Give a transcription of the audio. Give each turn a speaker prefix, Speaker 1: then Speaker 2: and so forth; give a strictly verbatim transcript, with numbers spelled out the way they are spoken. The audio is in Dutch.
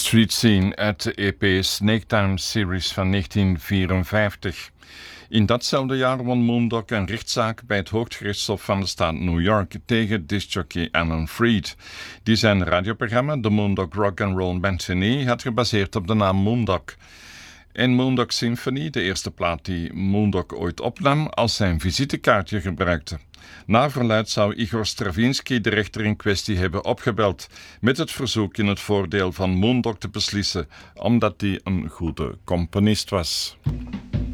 Speaker 1: Street Scene uit de E P Snake Time Series van negentien vierenvijftig. In datzelfde jaar won Moondog een rechtszaak bij het Hooggerechtshof van de staat New York tegen discjockey Alan Freed, die zijn radioprogramma The Moondog Rock and Roll Matinee had gebaseerd op de naam Moondog. En Moondog Symphony, de eerste plaat die Moondog ooit opnam, als zijn visitekaartje gebruikte. Na verluidt zou Igor Stravinsky de rechter in kwestie hebben opgebeld met het verzoek in het voordeel van Moondog te beslissen, omdat hij een goede componist was.